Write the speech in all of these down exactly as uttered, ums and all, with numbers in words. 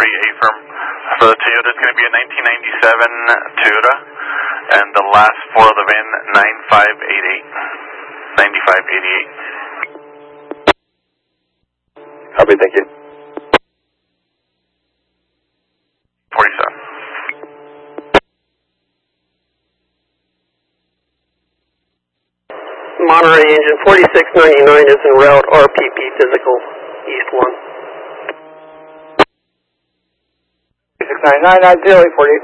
Charlie, A firm. For the Toyota, it's going to be a nineteen ninety-seven Toyota, and the last four of the V I N, nine five eight eight. ninety-five eighty-eight. Copy, thank you. forty-seven. Monterey engine forty-six ninety-nine is en route, R P P physical, east one. six nine nine, nine zero, eight forty-eight.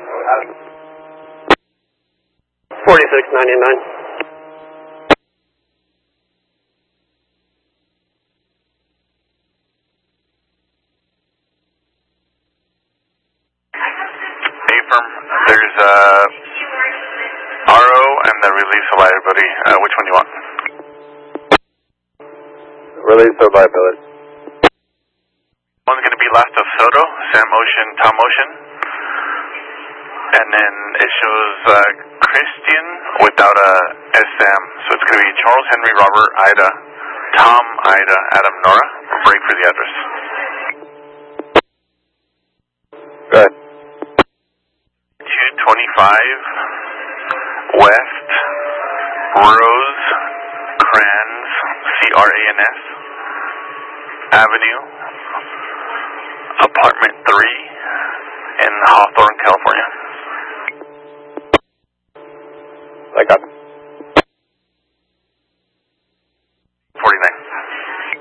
forty-six ninety-nine. A-firm, there's uh, R O and the release of liability. Uh, which one do you want? Release of liability. One's going to be last of Soto, Sam Ocean, Tom Ocean. And then it shows uh, Christian without a S M. So it's going to be Charles Henry Robert Ida, Tom Ida, Adam Nora. Break for the address. Go ahead. two twenty-five West Rose Crans, C R A N S Avenue, Apartment three in Hawthorne, California. I got it.